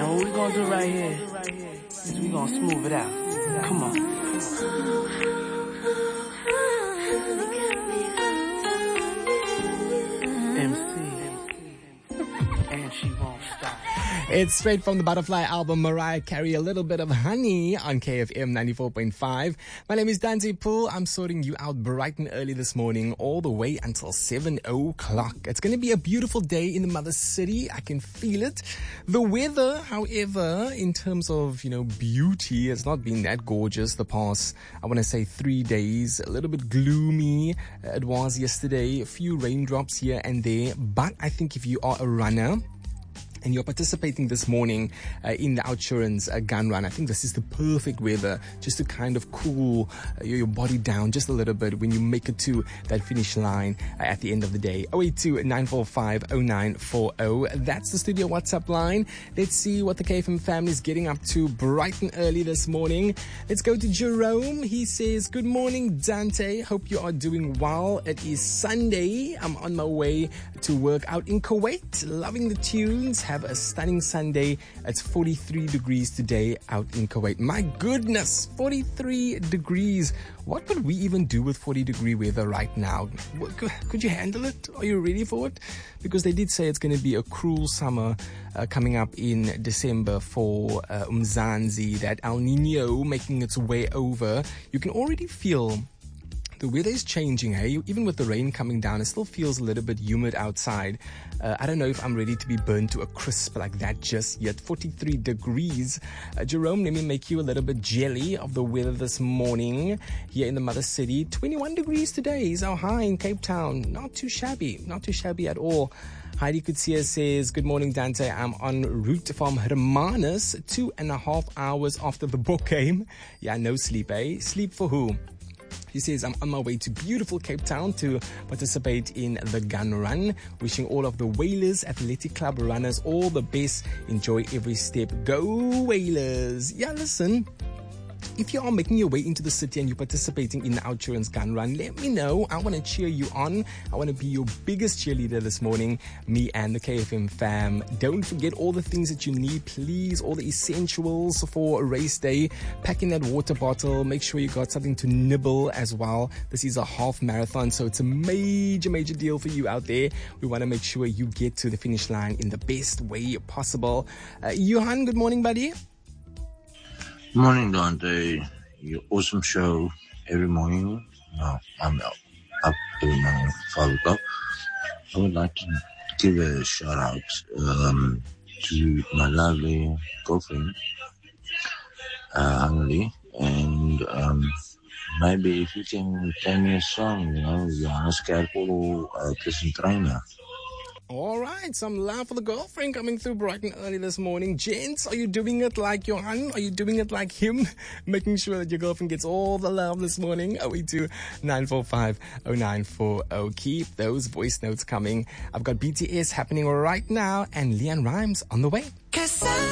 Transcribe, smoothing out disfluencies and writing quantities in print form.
What we gonna do right here is we gonna smooth it out. Come on. MC, and she won't stop. It's straight from the Butterfly album, Mariah Carey, A Little Bit of Honey on KFM 94.5. My name is Dante Poole. I'm sorting you out bright and early this morning, all the way until 7 o'clock. It's going to be a beautiful day in the Mother City. I can feel it. The weather, however, in terms of, beauty, has not been that gorgeous the past, 3 days. A little bit gloomy. It was yesterday. A few raindrops here and there. But I think if you are a runner, and you're participating this morning in the Outsurance gun run, I think this is the perfect weather just to kind of cool your body down just a little bit when you make it to that finish line at the end of the day. 082-945-0940. That's the studio WhatsApp line. Let's see what the KFM family is getting up to bright and early this morning. Let's go to Jerome. He says, good morning, Dante. Hope you are doing well. It is Sunday. I'm on my way to work out in Kuwait. Loving the tunes. Have a stunning Sunday. It's 43 degrees today out in Kuwait. My goodness, 43 degrees. What would we even do with 40-degree weather right now? Could you handle it? Are you ready for it? Because they did say it's going to be a cruel summer coming up in December for Umzansi, that El Nino making its way over. You can already feel the weather is changing, hey? Even with the rain coming down, it still feels a little bit humid outside. I don't know if I'm ready to be burned to a crisp like that just yet. 43 degrees. Jerome, let me make you a little bit jelly of the weather this morning here in the Mother City. 21 degrees today is our high in Cape Town. Not too shabby. Not too shabby at all. Heidi Kutsia says, good morning, Dante. I'm en route from Hermanus, 2.5 hours after the book game. Yeah, no sleep, eh? Sleep for who? He says, I'm on my way to beautiful Cape Town to participate in the gun run. Wishing all of the Whalers Athletic Club runners all the best. Enjoy every step. Go Whalers. Yeah, listen. If you are making your way into the city and you're participating in the Outsurance gun run, let me know. I want to cheer you on. I want to be your biggest cheerleader this morning, me and the KFM fam. Don't forget all the things that you need, please, all the essentials for a race day. Pack in that water bottle. Make sure you got something to nibble as well. This is a half marathon, so it's a major, major deal for you out there. We want to make sure you get to the finish line in the best way possible. Johan, good morning, buddy. Morning, Dante. Your awesome show every morning. I'm up every morning, 5 o'clock. I would like to give a shout out to my lovely girlfriend, Angeli, and maybe if you can play me a song, Johannes Kerkel or Christian Trainer. All right, some love for the girlfriend coming through bright and early this morning. Gents, are you doing it like Johan? Are you doing it like him? Making sure that your girlfriend gets all the love this morning. 082-945-0940. Keep those voice notes coming. I've got BTS happening right now and Leanne Rimes on the way.